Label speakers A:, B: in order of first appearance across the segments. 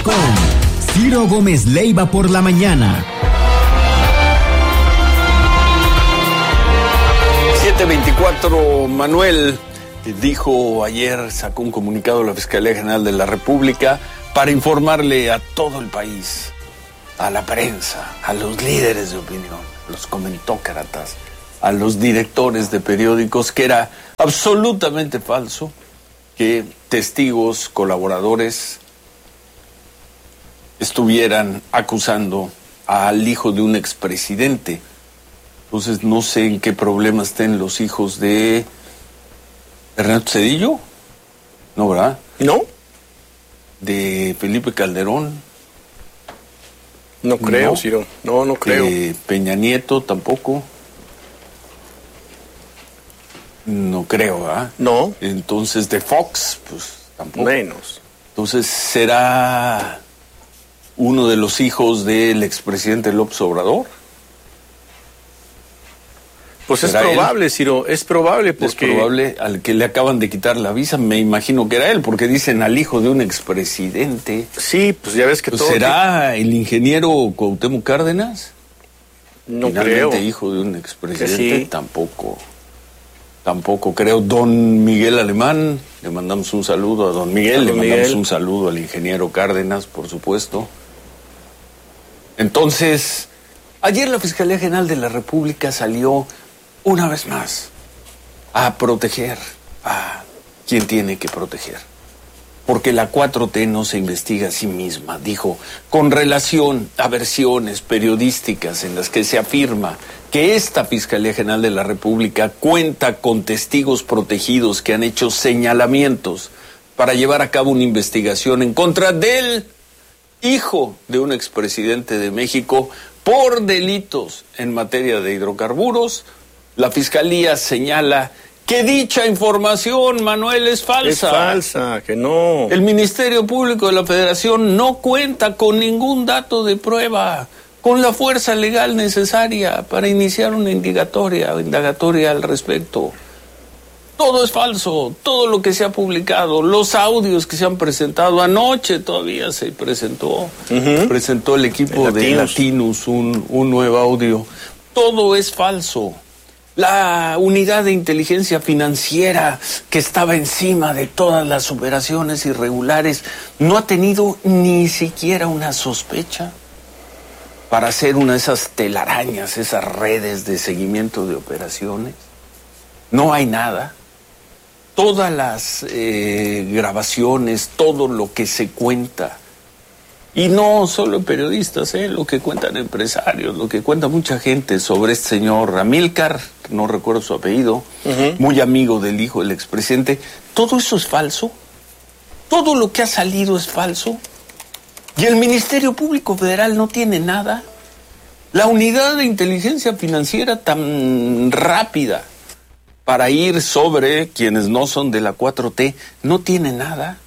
A: con Ciro Gómez Leiva por la mañana.
B: 7:24, Manuel dijo ayer, sacó un comunicado de la Fiscalía General de la República para informarle a todo el país, a la prensa, a los líderes de opinión, a los comentócratas, a los directores de periódicos, que era absolutamente falso que testigos, colaboradores estuvieran acusando al hijo de un expresidente. Entonces no sé en qué problema estén los hijos de Ernesto Zedillo, ¿no, verdad?
C: ¿No?
B: De Felipe Calderón.
C: No creo,
B: No.
C: Ciro. No creo.
B: De Peña Nieto tampoco. No creo, ¿verdad?
C: No.
B: Entonces de Fox, pues tampoco.
C: Menos.
B: Entonces será uno de los hijos del expresidente López Obrador.
C: Pues es
B: ¿Será
C: probable, Ciro, es probable porque...
B: Es probable, al que le acaban de quitar la visa, me imagino que era él, porque dicen al hijo de un expresidente.
C: Sí, pues ya ves que
B: Pues
C: todo...
B: ¿será el ingeniero Cuauhtémoc Cárdenas?
C: No
B: Finalmente,
C: creo.
B: hijo de un expresidente,
C: Sí.
B: Tampoco creo. Don Miguel Alemán, le mandamos un saludo a don Miguel, le mandamos un saludo al ingeniero Cárdenas, por supuesto. Entonces, ayer la Fiscalía General de la República salió una vez más a proteger a quien tiene que proteger. Porque la 4T no se investiga a sí misma, dijo, con relación a versiones periodísticas en las que se afirma que esta Fiscalía General de la República cuenta con testigos protegidos que han hecho señalamientos para llevar a cabo una investigación en contra del hijo de un expresidente de México por delitos en materia de hidrocarburos. La Fiscalía señala que dicha información, Manuel, es falsa.
C: Es falsa, que no.
B: El Ministerio Público de la Federación no cuenta con ningún dato de prueba, con la fuerza legal necesaria para iniciar una indagatoria al respecto. Todo es falso, todo lo que se ha publicado, los audios que se han presentado, anoche todavía se presentó el equipo de Latinus un nuevo audio. Todo es falso. La unidad de inteligencia financiera que estaba encima de todas las operaciones irregulares no ha tenido ni siquiera una sospecha para hacer una de esas telarañas, esas redes de seguimiento de operaciones. No hay nada. Todas las grabaciones, todo lo que se cuenta, y no solo periodistas, lo que cuentan empresarios, lo que cuenta mucha gente sobre este señor Amílcar, no recuerdo su apellido, muy amigo del hijo del expresidente, todo eso es falso, todo lo que ha salido es falso, y el Ministerio Público Federal no tiene nada. La unidad de inteligencia financiera tan rápida para ir sobre quienes no son de la 4T no tiene nada.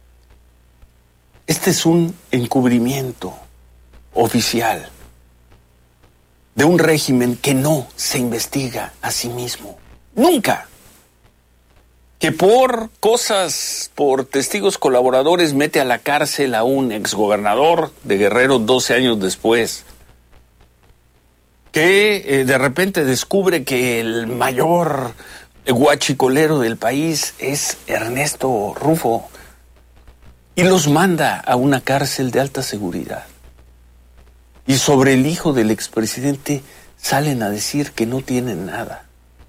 B: Este es un encubrimiento oficial de un régimen que no se investiga a sí mismo. Nunca. Que por cosas, por testigos colaboradores, mete a la cárcel a un exgobernador de Guerrero 12 años después. Que de repente descubre que el mayor guachicolero del país es Ernesto Rufo. Y los manda a una cárcel de alta seguridad. Y sobre el hijo del expresidente salen a decir que no tienen nada.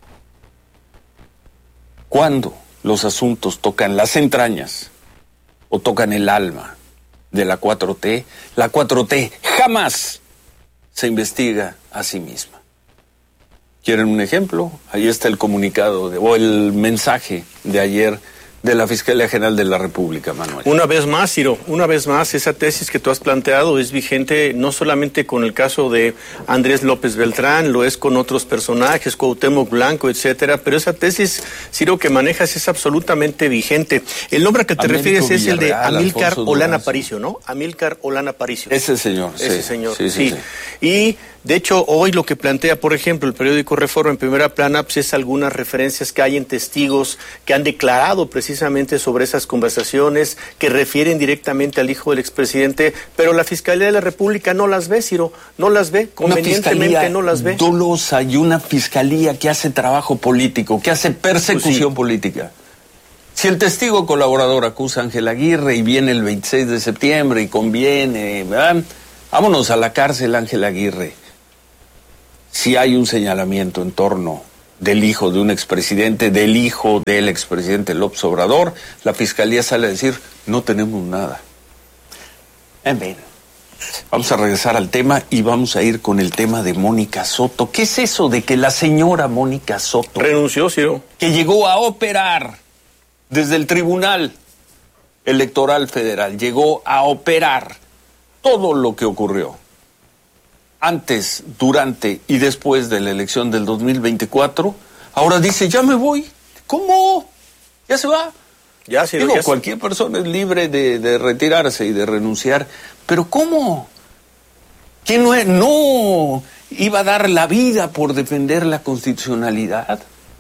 B: Cuando los asuntos tocan las entrañas o tocan el alma de la 4T jamás se investiga a sí misma. ¿Quieren un ejemplo? Ahí está el comunicado o el mensaje de ayer de la Fiscalía General de la República, Manuel.
C: Una vez más, Ciro, esa tesis que tú has planteado es vigente no solamente con el caso de Andrés López Beltrán, lo es con otros personajes, Cuauhtémoc Blanco, etcétera, pero esa tesis, Ciro, que manejas es absolutamente vigente. El nombre al que te refieres es el de Amílcar Olana Aparicio, ¿no? Amílcar Olana Aparicio.
B: Ese señor,
C: sí. Y de hecho, hoy lo que plantea, por ejemplo, el periódico Reforma en primera plana, pues es algunas referencias que hay en testigos que han declarado precisamente precisamente sobre esas conversaciones que refieren directamente al hijo del expresidente, pero la Fiscalía de la República no las ve, Ciro, no las ve, convenientemente no las ve.
B: Dolosa y una fiscalía que hace trabajo político, que hace persecución política. Si el testigo colaborador acusa a Ángel Aguirre y viene el 26 de septiembre y conviene, ¿verdad? Vámonos a la cárcel, Ángel Aguirre. Si hay un señalamiento en torno del hijo de un expresidente, del hijo del expresidente López Obrador, la Fiscalía sale a decir, no tenemos nada. En fin, vamos a regresar al tema y vamos a ir con el tema de Mónica Soto. ¿Qué es eso de que la señora Mónica Soto
C: renunció, Ciro?
B: Que llegó a operar desde el Tribunal Electoral Federal, llegó a operar todo lo que ocurrió antes, durante y después de la elección del 2024, ahora dice, ya me voy. ¿Cómo? ¿Ya se va?
C: Ya, sí,
B: digo,
C: ya
B: cualquier persona es libre de retirarse y de renunciar, pero ¿cómo? ¿Quién no iba a dar la vida por defender la constitucionalidad?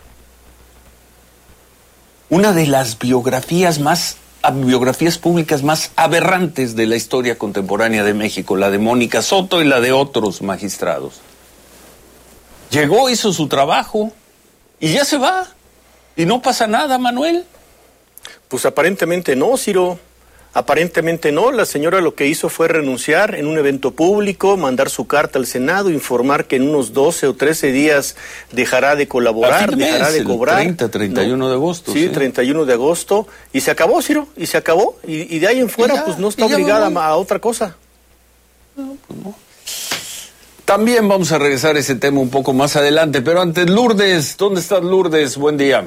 B: Una de las biografías públicas más aberrantes de la historia contemporánea de México, la de Mónica Soto y la de otros magistrados. Llegó, hizo su trabajo y ya se va. Y no pasa nada, Manuel.
C: Pues aparentemente no, Ciro. Aparentemente no. La señora lo que hizo fue renunciar en un evento público, mandar su carta al Senado, informar que en unos 12 o 13 días dejará de colaborar, dejará de cobrar.
B: 31 de agosto.
C: Sí, 31 de agosto. Y se acabó, Ciro, y se acabó. Y de ahí en fuera, ya, pues no está obligada a otra cosa.
B: No, pues no. También vamos a regresar a ese tema un poco más adelante, pero antes, Lourdes, ¿dónde estás, Lourdes? Buen día.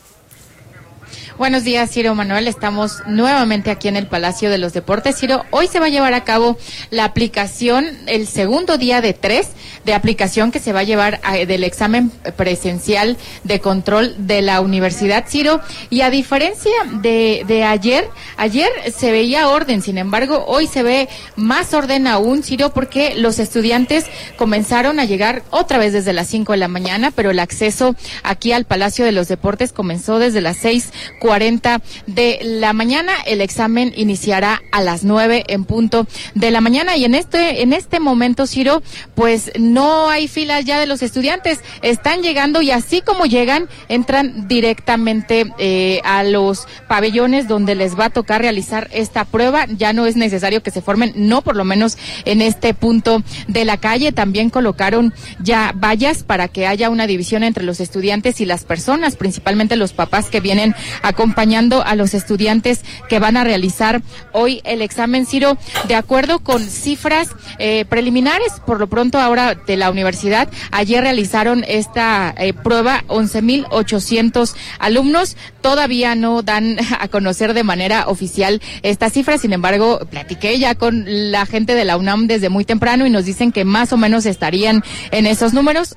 D: Buenos días, Ciro Manuel. Estamos nuevamente aquí en el Palacio de los Deportes. Ciro, hoy se va a llevar a cabo la aplicación, el segundo día de 3 de aplicación que se va a llevar del examen presencial de control de la universidad, Ciro. Y a diferencia de ayer se veía orden, sin embargo, hoy se ve más orden aún, Ciro, porque los estudiantes comenzaron a llegar otra vez desde las 5 de la mañana, pero el acceso aquí al Palacio de los Deportes comenzó desde las 6:40 de la mañana. El examen iniciará a las 9 en punto de la mañana y en este momento, Ciro, pues no hay filas ya de los estudiantes, están llegando y así como llegan, entran directamente a los pabellones donde les va a tocar realizar esta prueba. Ya no es necesario que se formen, no por lo menos en este punto de la calle. También colocaron ya vallas para que haya una división entre los estudiantes y las personas, principalmente los papás que vienen acompañando a los estudiantes que van a realizar hoy el examen, Ciro. De acuerdo con cifras preliminares, por lo pronto ahora de la universidad, ayer realizaron esta prueba 11,800 alumnos. Todavía no dan a conocer de manera oficial esta cifra, sin embargo, platiqué ya con la gente de la UNAM desde muy temprano y nos dicen que más o menos estarían en esos números,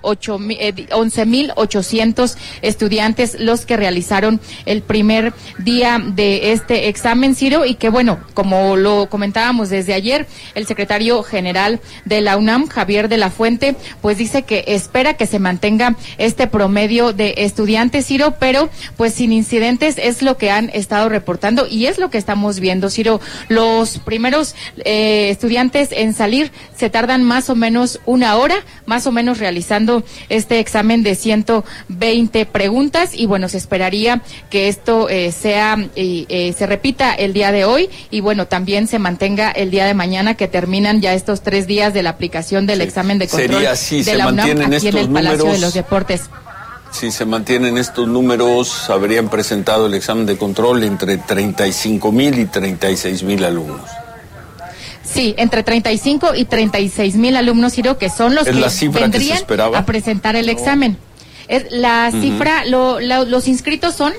D: 11,800 estudiantes los que realizaron el primer día de este examen, Ciro, y que bueno, como lo comentábamos desde ayer, el secretario general de la UNAM, Javier de la Fuente, pues dice que espera que se mantenga este promedio de estudiantes, Ciro, pero pues sin incidentes es lo que han estado reportando y es lo que estamos viendo, Ciro. Los primeros estudiantes en salir se tardan más o menos una hora, más o menos realizando este examen de 120 preguntas y bueno, se esperaría que esto se repita el día de hoy y bueno, también se mantenga el día de mañana, que terminan ya estos 3 días de la aplicación del examen de control de la UNAM aquí en el Palacio de los Deportes.
B: Si se mantienen estos números, habrían presentado el examen de control entre 35,000 y 36,000 alumnos.
D: Sí, entre 35 y 36,000 alumnos, Ciro, que son los que vendrían a presentar el examen. Es la cifra, los inscritos son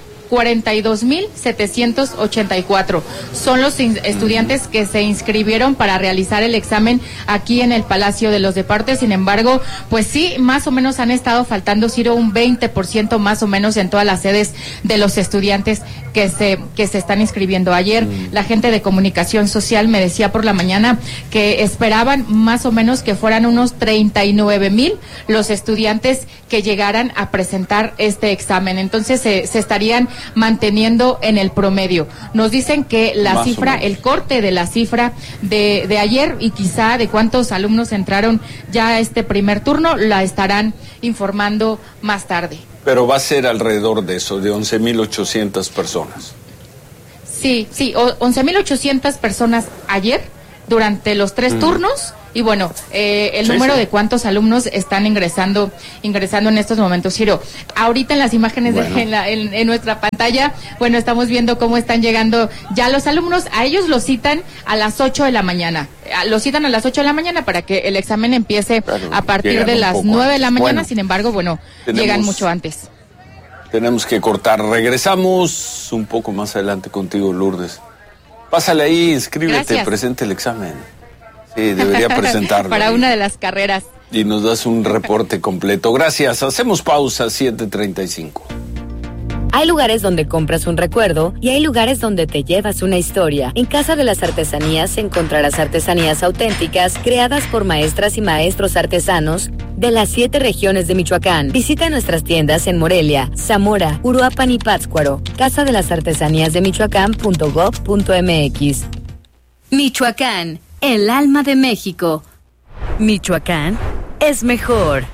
D: 42,784. Son los estudiantes que se inscribieron para realizar el examen aquí en el Palacio de los Deportes. Sin embargo, pues sí, más o menos han estado faltando, Ciro, un 20% más o menos en todas las sedes de los estudiantes que se están inscribiendo. Ayer la gente de comunicación social me decía por la mañana que esperaban más o menos que fueran unos 39,000 los estudiantes que llegaran a presentar este examen. Entonces se estarían manteniendo en el promedio. Nos dicen que la cifra, el corte de la cifra de ayer y quizá de cuántos alumnos entraron ya a este primer turno, la estarán informando más tarde.
B: Pero va a ser alrededor de eso, de 11,800 personas.
D: Sí, 11,800 personas ayer durante los 3 turnos. Y bueno, el número de cuántos alumnos están ingresando en estos momentos. Ciro, ahorita en las imágenes en nuestra pantalla, bueno, estamos viendo cómo están llegando ya los alumnos. A ellos los citan a las 8 de la mañana. Los citan a las 8 de la mañana para que el examen empiece a partir de las 9 de la mañana. Sin embargo, llegan mucho antes.
B: Tenemos que cortar. Regresamos un poco más adelante contigo, Lourdes. Pásale ahí, inscríbete, presente el examen. Sí, debería presentarlo.
D: Para una de las carreras.
B: Y nos das un reporte completo. Gracias. Hacemos pausa, 7:35.
E: Hay lugares donde compras un recuerdo y hay lugares donde te llevas una historia. En Casa de las Artesanías encontrarás artesanías auténticas creadas por maestras y maestros artesanos de las 7 regiones de Michoacán. Visita nuestras tiendas en Morelia, Zamora, Uruapan y Pátzcuaro. Casa de las Artesanías de Michoacán.gov.mx. Michoacán, el alma de México. Michoacán es mejor.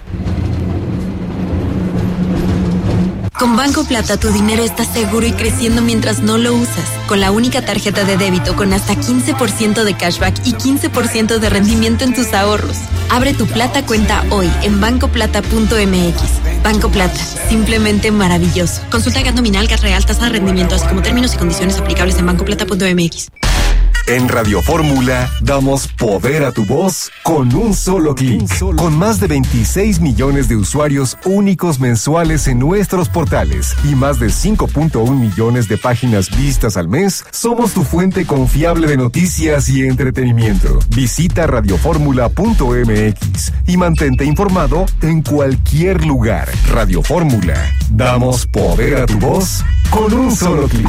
F: Con Banco Plata tu dinero está seguro y creciendo mientras no lo usas. Con la única tarjeta de débito con hasta 15% de cashback y 15% de rendimiento en tus ahorros. Abre tu Plata cuenta hoy en bancoplata.mx. Banco Plata, simplemente maravilloso. Consulta GAT nominal, GAT real, tasa de rendimiento, así como términos y condiciones aplicables en bancoplata.mx.
G: En Radio Fórmula damos poder a tu voz con un solo clic. Con más de 26 millones de usuarios únicos mensuales en nuestros portales y más de 5.1 millones de páginas vistas al mes, somos tu fuente confiable de noticias y entretenimiento. Visita radioformula.mx y mantente informado en cualquier lugar. Radio Fórmula. Damos poder a tu voz con un solo clic.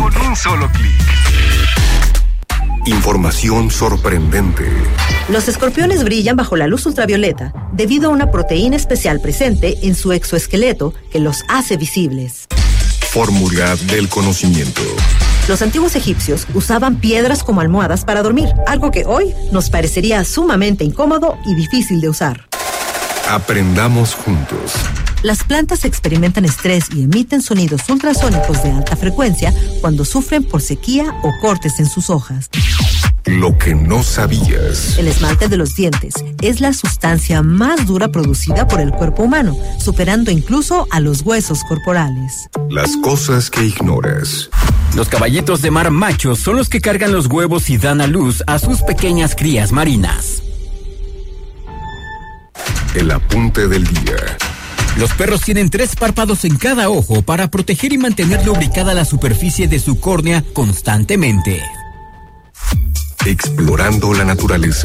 G: Información sorprendente.
H: Los escorpiones brillan bajo la luz ultravioleta debido a una proteína especial presente en su exoesqueleto que los hace visibles.
G: Fórmula del conocimiento.
H: Los antiguos egipcios usaban piedras como almohadas para dormir, algo que hoy nos parecería sumamente incómodo y difícil de usar.
G: Aprendamos juntos.
H: Las plantas experimentan estrés y emiten sonidos ultrasónicos de alta frecuencia cuando sufren por sequía o cortes en sus hojas.
G: Lo que no sabías.
H: El esmalte de los dientes es la sustancia más dura producida por el cuerpo humano, superando incluso a los huesos corporales.
G: Las cosas que ignoras.
A: Los caballitos de mar machos son los que cargan los huevos y dan a luz a sus pequeñas crías marinas.
G: El apunte del día.
A: Los perros tienen 3 párpados en cada ojo para proteger y mantener lubricada la superficie de su córnea constantemente.
G: Explorando la naturaleza.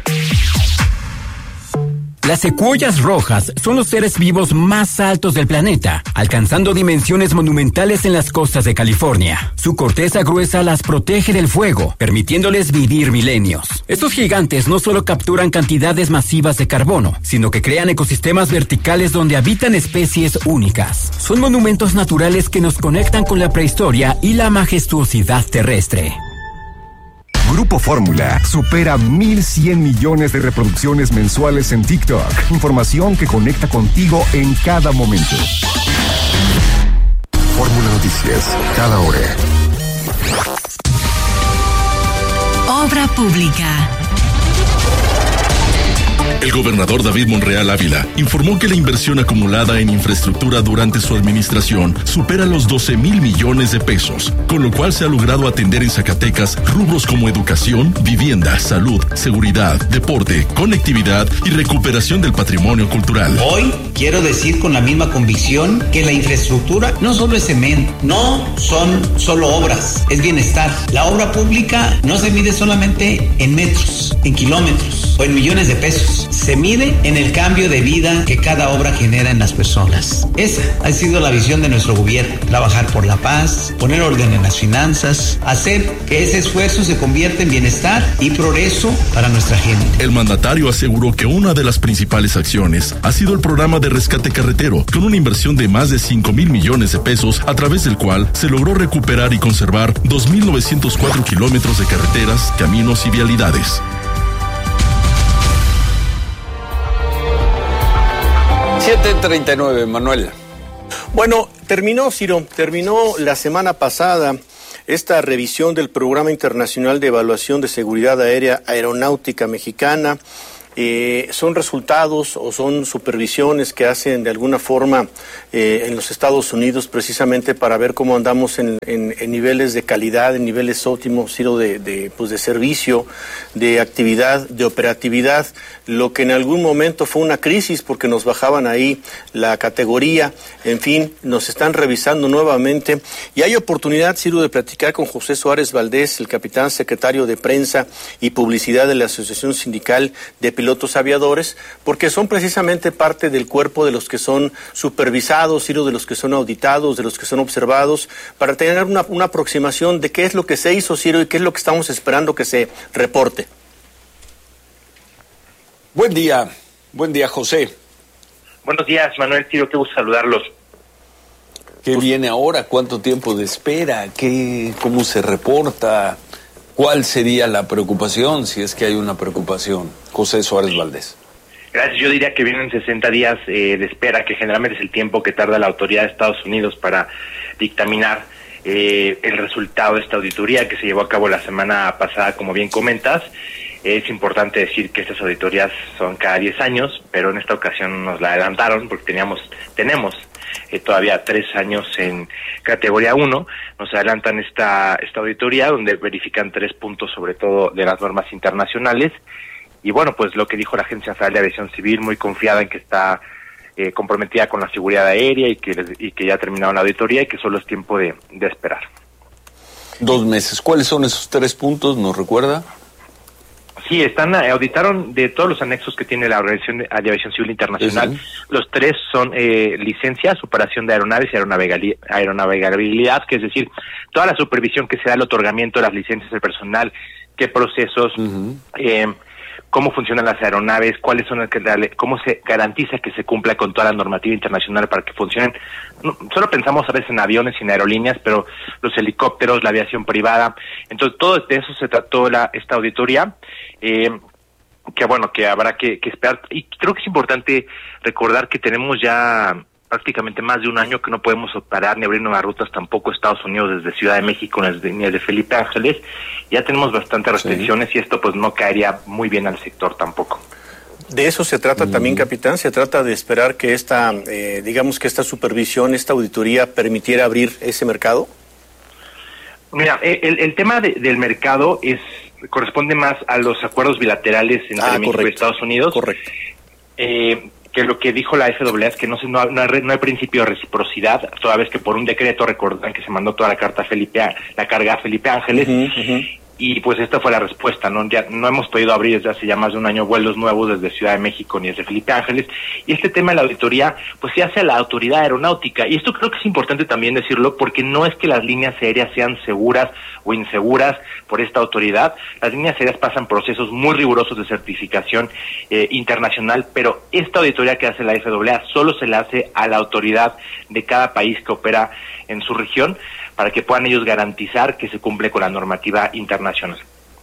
A: Las secuoyas rojas son los seres vivos más altos del planeta, alcanzando dimensiones monumentales en las costas de California. Su corteza gruesa las protege del fuego, permitiéndoles vivir milenios. Estos gigantes no solo capturan cantidades masivas de carbono, sino que crean ecosistemas verticales donde habitan especies únicas. Son monumentos naturales que nos conectan con la prehistoria y la majestuosidad terrestre.
G: Grupo Fórmula supera 1,100 millones de reproducciones mensuales en TikTok. Información que conecta contigo en cada momento. Fórmula Noticias, cada hora.
F: Obra pública.
I: El gobernador David Monreal Ávila informó que la inversión acumulada en infraestructura durante su administración supera los 12,000 millones de pesos, con lo cual se ha logrado atender en Zacatecas rubros como educación, vivienda, salud, seguridad, deporte, conectividad y recuperación del patrimonio cultural.
J: Hoy quiero decir con la misma convicción que la infraestructura no solo es cemento, no son solo obras, es bienestar. La obra pública no se mide solamente en metros, en kilómetros o en millones de pesos. se mide en el cambio de vida que cada obra genera en las personas. Esa ha sido la visión de nuestro gobierno: trabajar por la paz, poner orden en las finanzas, hacer que ese esfuerzo se convierta en bienestar y progreso para nuestra gente.
I: El mandatario aseguró que una de las principales acciones ha sido el programa de rescate carretero, con una inversión de más de 5,000 millones de pesos, a través del cual se logró recuperar y conservar 2,904 kilómetros de carreteras, caminos y vialidades.
B: 7:39, Manuel.
C: Bueno, terminó la semana pasada esta revisión del Programa Internacional de Evaluación de Seguridad Aérea Aeronáutica Mexicana. Son resultados o son supervisiones que hacen de alguna forma en los Estados Unidos, precisamente para ver cómo andamos en niveles de calidad, en niveles óptimos, de servicio, de actividad, de operatividad, lo que en algún momento fue una crisis porque nos bajaban ahí la categoría. En fin, nos están revisando nuevamente y hay oportunidad, Ciro, de platicar con José Suárez Valdés, el capitán secretario de Prensa y Publicidad de la Asociación Sindical de Pilotos Aviadores, porque son precisamente parte del cuerpo de los que son supervisados, Ciro, de los que son auditados, de los que son observados, para tener una aproximación de qué es lo que se hizo, Ciro, y qué es lo que estamos esperando que se reporte.
B: Buen día, José.
K: Buenos días, Manuel, Ciro, qué gusto saludarlos.
B: ¿Qué viene ahora? ¿Cuánto tiempo de espera? ¿Cómo se reporta? ¿Cuál sería la preocupación, si es que hay una preocupación? José Suárez Valdés.
K: Gracias. Yo diría que vienen 60 días de espera, que generalmente es el tiempo que tarda la autoridad de Estados Unidos para dictaminar el resultado de esta auditoría que se llevó a cabo la semana pasada, como bien comentas. Es importante decir que estas auditorías son cada 10 años, pero en esta ocasión nos la adelantaron porque tenemos todavía 3 años en categoría 1, nos adelantan esta auditoría donde verifican 3 puntos sobre todo de las normas internacionales y bueno, pues lo que dijo la Agencia Federal de Aviación Civil, muy confiada en que está comprometida con la seguridad aérea y que ya ha terminado la auditoría y que solo es tiempo de esperar.
B: 2 meses. ¿Cuáles son esos 3 puntos? ¿Nos recuerda?
K: Sí, auditaron de todos los anexos que tiene la Organización de Aviación Civil Internacional. Sí. Los 3 son licencias, operación de aeronaves y aeronavegabilidad, que es decir, toda la supervisión que se da al otorgamiento de las licencias del personal, qué procesos, cómo funcionan las aeronaves, cuáles son cómo se garantiza que se cumpla con toda la normativa internacional para que funcionen. No, solo pensamos a veces en aviones y en aerolíneas, pero los helicópteros, la aviación privada, entonces todo de eso se trató esta auditoría, que habrá que esperar. Y creo que es importante recordar que tenemos ya prácticamente más de un año que no podemos operar ni abrir nuevas rutas tampoco Estados Unidos desde Ciudad de México ni desde Felipe Ángeles. Ya tenemos bastantes restricciones y esto pues no caería muy bien al sector tampoco.
C: De eso se trata también, capitán. Se trata de esperar que esta supervisión, esta auditoría permitiera abrir ese mercado.
K: Mira, el tema del mercado corresponde más a los acuerdos bilaterales entre México y Estados Unidos. Correcto. Que lo que dijo la FAA es que no hay principio de reciprocidad, toda vez que por un decreto, recordan que se mandó toda la carga a Felipe Ángeles, y pues esta fue la respuesta, ¿no? Ya no hemos podido abrir desde hace ya más de un año vuelos nuevos desde Ciudad de México ni desde Felipe Ángeles, y este tema de la auditoría pues se hace a la autoridad aeronáutica, y esto creo que es importante también decirlo, porque no es que las líneas aéreas sean seguras o inseguras por esta autoridad. Las líneas aéreas pasan procesos muy rigurosos de certificación internacional, pero esta auditoría que hace la FAA solo se la hace a la autoridad de cada país que opera en su región, para que puedan ellos garantizar que se cumple con la normativa internacional.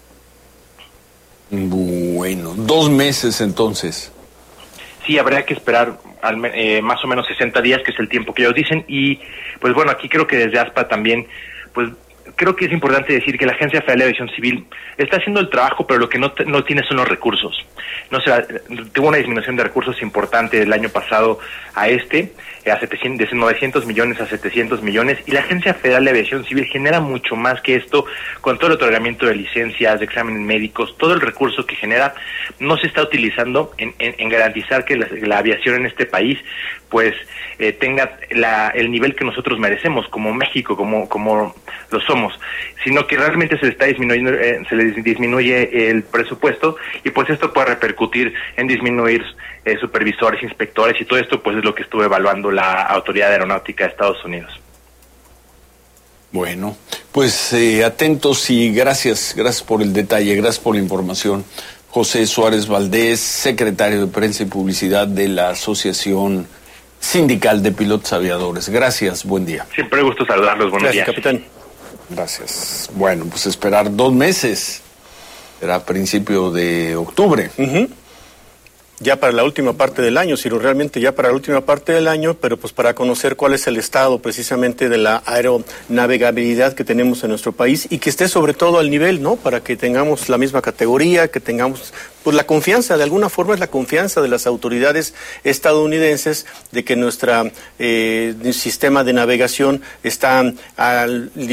B: Bueno, 2 meses entonces.
K: Sí, habría que esperar más o menos 60 días, que es el tiempo que ellos dicen, y pues bueno, aquí creo que desde ASPA también, pues creo que es importante decir que la Agencia Federal de Aviación Civil está haciendo el trabajo, pero lo que no tiene son los recursos. Tuvo una disminución de recursos importante del año pasado de 900 millones a 700 millones, y la Agencia Federal de Aviación Civil genera mucho más que esto, con todo el otorgamiento de licencias, de exámenes médicos, todo el recurso que genera no se está utilizando en garantizar que la aviación en este país pues tenga el nivel que nosotros merecemos como México, como lo somos. somos, sino que realmente se les disminuye el presupuesto, y pues esto puede repercutir en disminuir supervisores, inspectores, y todo esto pues es lo que estuvo evaluando la Autoridad Aeronáutica de Estados Unidos.
B: Bueno, pues atentos y gracias por el detalle, gracias por la información. José Suárez Valdés, secretario de Prensa y Publicidad de la Asociación Sindical de Pilotos Aviadores. Gracias, buen día.
K: Siempre gusto saludarlos, buenos días.
C: Gracias, capitán.
B: Gracias. Bueno, pues esperar 2 meses. Será a principio de octubre.
C: Ya para la última parte del año, Ciro, realmente ya para la última parte del año, pero pues para conocer cuál es el estado precisamente de la aeronavegabilidad que tenemos en nuestro país y que esté sobre todo al nivel, ¿no? Para que tengamos la misma categoría, que tengamos pues la confianza, de alguna forma es la confianza de las autoridades estadounidenses de que nuestro sistema de navegación está al